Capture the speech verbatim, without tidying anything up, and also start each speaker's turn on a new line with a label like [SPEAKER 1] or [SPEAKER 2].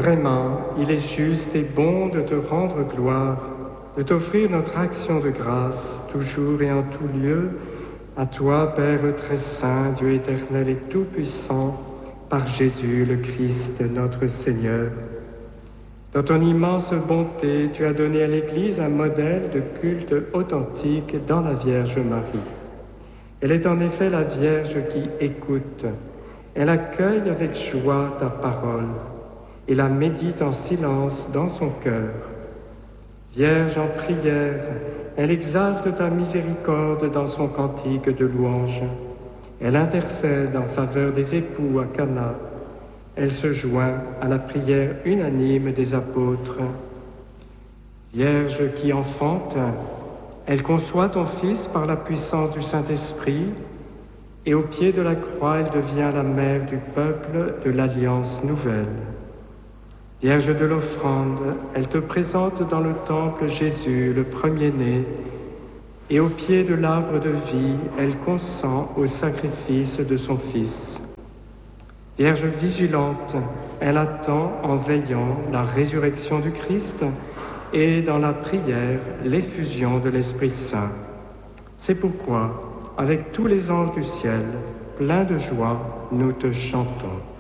[SPEAKER 1] Vraiment, il est juste et bon de te rendre gloire, de t'offrir notre action de grâce, toujours et en tout lieu, à toi, Père très saint, Dieu éternel et tout-puissant, par Jésus le Christ, notre Seigneur. Dans ton immense bonté, tu as donné à l'Église un modèle de culte authentique dans la Vierge Marie. Elle est en effet la Vierge qui écoute. Elle accueille avec joie ta parole et la médite en silence dans son cœur. Vierge en prière, elle exalte ta miséricorde dans son cantique de louange. Elle intercède en faveur des époux à Cana. Elle se joint à la prière unanime des apôtres. Vierge qui enfante, elle conçoit ton Fils par la puissance du Saint-Esprit, et au pied de la croix, elle devient la mère du peuple de l'Alliance nouvelle. Vierge de l'offrande, elle te présente dans le temple Jésus, le premier-né, et au pied de l'arbre de vie, elle consent au sacrifice de son Fils. Vierge vigilante, elle attend en veillant la résurrection du Christ et dans la prière l'effusion de l'Esprit Saint. C'est pourquoi, avec tous les anges du ciel, pleins de joie, nous te chantons.